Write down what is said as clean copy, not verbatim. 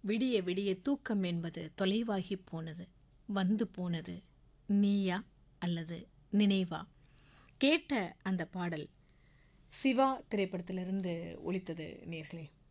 விடிய விடிய தூக்கம் என்பது தொலைவாகி போனது, வந்து போனது நீயா அல்லது நினைவா. கேட்ட அந்த பாடல் சிவா திரைப்படத்திலிருந்து ஒலித்தது நேர்களே.